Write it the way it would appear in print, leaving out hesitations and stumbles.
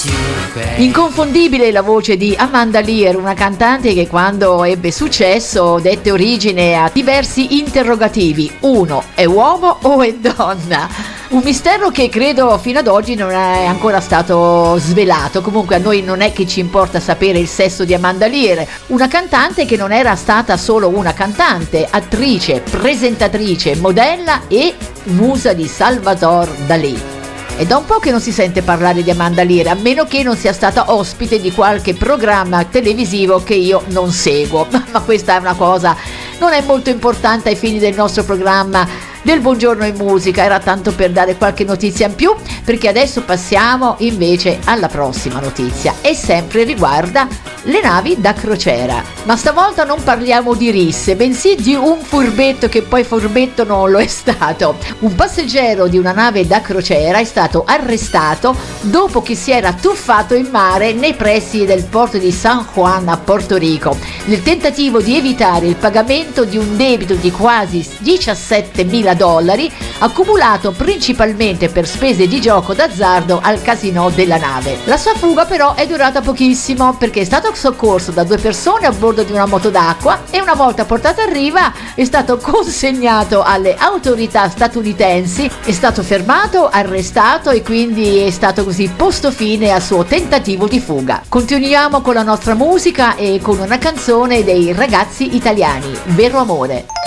Inconfondibile la voce di Amanda Lear, una cantante che quando ebbe successo dette origine a diversi interrogativi. Uno, è uomo o è donna? Un mistero che credo fino ad oggi non è ancora stato svelato. Comunque a noi non è che ci importa sapere il sesso di Amanda Lear, una cantante che non era stata solo una cantante, attrice, presentatrice, modella e musa di Salvador Dalì. È da un po' che non si sente parlare di Amanda Lear, a meno che non sia stata ospite di qualche programma televisivo che io non seguo, ma questa è una cosa, non è molto importante ai fini del nostro programma del Buongiorno in Musica. Era tanto per dare qualche notizia in più, perché adesso passiamo invece alla prossima notizia e sempre riguarda le navi da crociera. Ma stavolta non parliamo di risse, bensì di un furbetto che poi furbetto non lo è stato. Un passeggero di una nave da crociera è stato arrestato dopo che si era tuffato in mare nei pressi del porto di San Juan a Porto Rico, nel tentativo di evitare il pagamento di un debito di quasi $17.000 accumulato principalmente per spese di gioco d'azzardo al casinò della nave. La sua fuga però è durata pochissimo, perché è stato soccorso da 2 persone a bordo di una moto d'acqua e una volta portato a riva è stato consegnato alle autorità statunitensi, è stato fermato, arrestato e quindi è stato così posto fine al suo tentativo di fuga. Continuiamo con la nostra musica e con una canzone dei Ragazzi Italiani, Vero Amore.